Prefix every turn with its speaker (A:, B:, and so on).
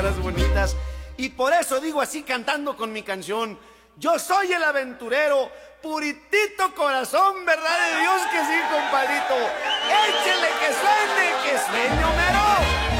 A: palabras bonitas. Y por eso digo así cantando con mi canción: yo soy el aventurero, puritito corazón, verdad de Dios que sí, compadrito. Échele que suene, Homero.